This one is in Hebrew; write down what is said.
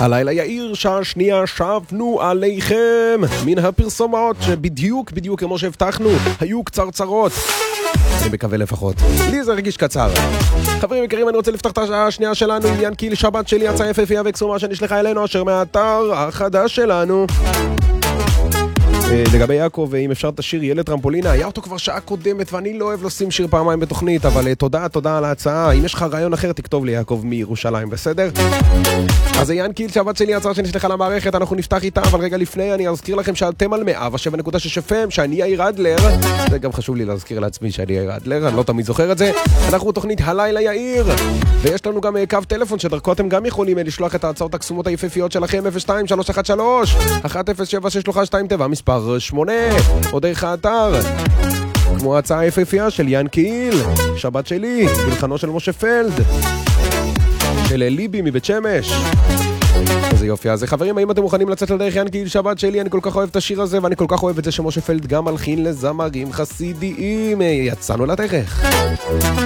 הלילה יאיר, שעה שנייה, שבנו עליכם מן הפרסומות שבדיוק כמו שהבטחנו היו קצרצרות, אני מקווה לפחות, לי זה רגיש קצר. חברים יקרים, אני רוצה לפתח את השעה השנייה שלנו עם ינקיל, שבת שלי, הצעה יפהפייה וקסומה שנשלחה אלינו אשר מהאתר החדש שלנו. לגבי יעקב, אם אפשר תשאיר ילד טרמפולינה, היה אותו כבר שעה קודמת ואני לא אוהב לשים שיר פעמיים בתוכנית, אבל תודה על ההצעה. אם יש לך רעיון אחר תכתוב לי, יעקב מירושלים, בסדר? אז זה ינקיל, שבת שלי, הצעה שנשלחה למערכת, אנחנו נפתח איתה, אבל רגע לפני אני אזכיר לכם שאתם על 107.6 FM, שאני יאיר אדלר, זה גם חשוב לי להזכיר לעצמי שאני יאיר אדלר, אני לא תמיד זוכר את זה. אנחנו תוכנית הלילה יאיר, ויש לנו גם קו טלפון שדרכו אתם גם יכולים לשלוח את ההצעות הקסומות היפהפיות שלכם, 02-313-1077 מספר 8, או דרך האתר, כמו ההצעה היפהפייה של ינקיל, שבת שלי, מלחנו של משה פלד, של ליבי מבית שמש. איזה יופי. אז חברים, האם אתם מוכנים לצאת לדרך ינקיל, שבת שלי? אני כל כך אוהב את השיר הזה, ואני כל כך אוהב את זה שמשה פלד גם מלחין לזמרים חסידיים. יצאנו לדרך.